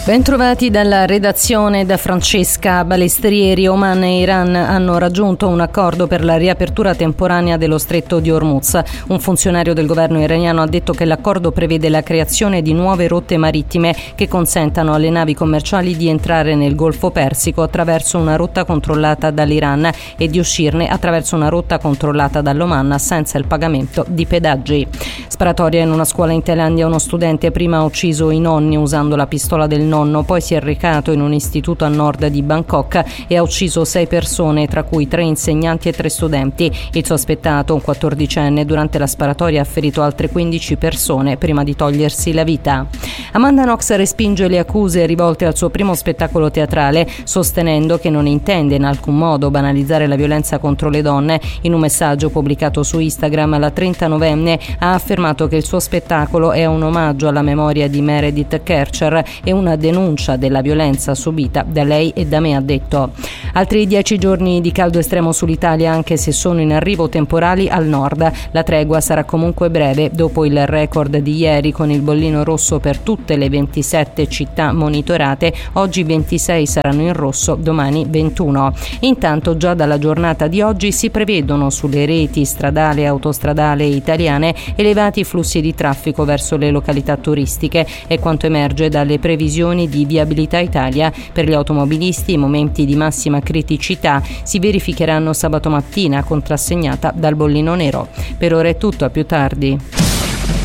Bentrovati dalla redazione da Francesca Balestrieri. Oman e Iran hanno raggiunto un accordo per la riapertura temporanea dello stretto di Hormuz. Un funzionario del governo iraniano ha detto che l'accordo prevede la creazione di nuove rotte marittime che consentano alle navi commerciali di entrare nel Golfo Persico attraverso una rotta controllata dall'Iran e di uscirne attraverso una rotta controllata dall'Oman senza il pagamento di pedaggi. Sparatoria in una scuola in Thailandia. Uno studente prima ha ucciso i nonni usando la pistola del nonno, poi si è recato in un istituto a nord di Bangkok e ha ucciso 6 persone, tra cui 3 insegnanti e 3 studenti. Il sospettato, un 14enne, durante la sparatoria ha ferito altre 15 persone prima di togliersi la vita. Amanda Knox respinge le accuse rivolte al suo primo spettacolo teatrale, sostenendo che non intende in alcun modo banalizzare la violenza contro le donne. In un messaggio pubblicato su Instagram, la 39enne ha affermato che il suo spettacolo è un omaggio alla memoria di Meredith Kercher e una denuncia della violenza subita da lei e da me, ha detto. Altri 10 giorni di caldo estremo sull'Italia, anche se sono in arrivo temporali al nord. La tregua sarà comunque breve dopo il record di ieri con il bollino rosso per tutte le 27 città monitorate. Oggi 26 saranno in rosso, domani 21. Intanto già dalla giornata di oggi si prevedono sulle reti stradale e autostradale italiane elevati flussi di traffico verso le località turistiche. È quanto emerge dalle previsioni di Viabilità Italia. Per gli automobilisti i momenti di massima criticità si verificheranno sabato mattina, contrassegnata dal bollino nero. Per ora è tutto, a più tardi.